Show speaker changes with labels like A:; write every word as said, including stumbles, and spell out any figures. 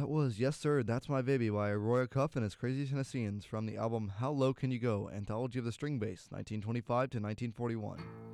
A: That was Yes Sir, That's My Baby by Roy Cuff and his Crazy Tennesseans from the album How Low Can You Go? Anthology of the String Bass, nineteen twenty-five to nineteen forty-one.